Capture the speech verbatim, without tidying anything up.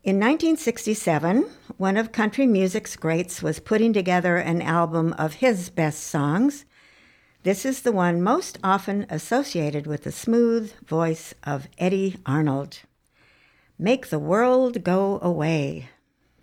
In nineteen sixty-seven, one of country music's greats was putting together an album of his best songs. This is the one most often associated with the smooth voice of Eddie Arnold. Make the World Go Away.